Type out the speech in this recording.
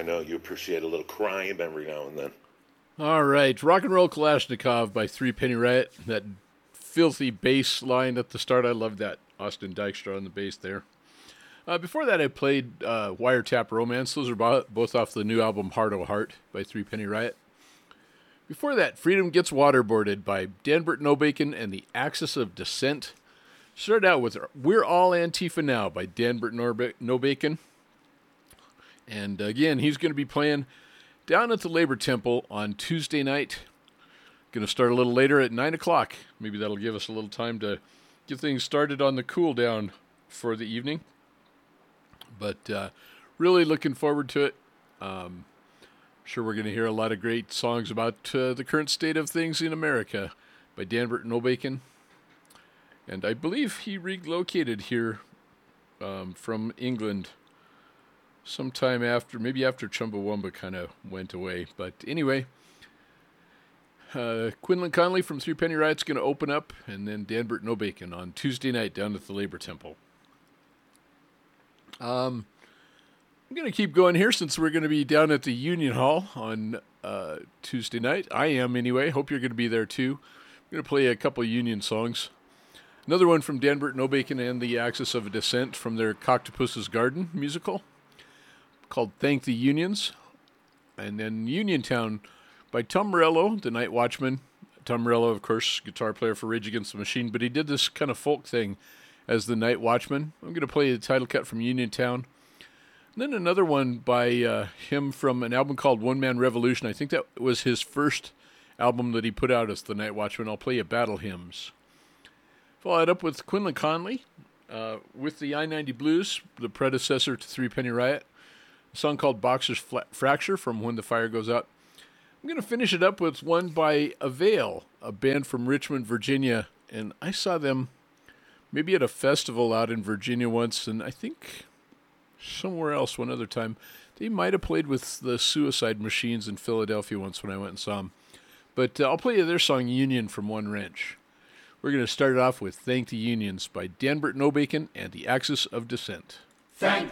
I know you appreciate a little crime every now and then. All right, Rock and Roll Kalashnikov by Three Penny Riot. That filthy bass line at the start, I love that. Austin Dykstra on the bass there. Before that, I played Wiretap Romance. Those are both off the new album Heart O' Heart by Three Penny Riot. Before that, Freedom Gets Waterboarded by Dan Burton O'Bacon and the Axis of Descent. Started out with We're All Antifa Now by Dan Burton O'Bacon. And again, he's going to be playing down at the Labor Temple on Tuesday night. Going to start a little later at 9 o'clock. Maybe that'll give us a little time to get things started on the cool down for the evening. But really looking forward to it. Sure we're going to hear a lot of great songs about the current state of things in America by Dan Burton O'Bacon. And I believe he relocated here from England sometime after, maybe after Chumbawamba kind of went away. But anyway, Quinlan Conley from Three Penny Riot's going to open up, and then Dan Burton O'Bacon on Tuesday night down at the Labor Temple. I'm going to keep going here since we're going to be down at the Union Hall on Tuesday night. I am anyway. Hope you're going to be there too. I'm going to play a couple Union songs. Another one from Dan Burton O'Bacon and the Axis of Descent from their Coctopus's Garden musical called Thank the Unions. And then Uniontown by Tom Morello, the Night Watchman. Tom Morello, of course, guitar player for Rage Against the Machine, but he did this kind of folk thing as the Night Watchman. I'm going to play the title cut from Uniontown. And then another one by him from an album called One Man Revolution. I think that was his first album that he put out as the Night Watchman. I'll play you Battle Hymns. Follow it up with Quinlan Conley with the I-90 Blues, the predecessor to Three Penny Riot. A song called Boxer's Fracture from When the Fire Goes Out. I'm going to finish it up with one by Avail, a band from Richmond, Virginia. And I saw them maybe at a festival out in Virginia once, and I think somewhere else one other time. They might have played with the Suicide Machines in Philadelphia once when I went and saw them. But I'll play you their song Union from One Wrench. We're going to start it off with Thank the Unions by Dan Burton O'Bacon and the Axis of Descent. Thank